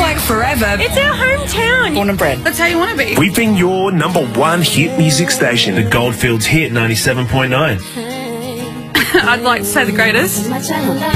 like forever. It's our hometown. Born and bred. That's how you want to be. We've been your #1 hit music station, the Goldfields Hit 97.9. I'd like to say the greatest.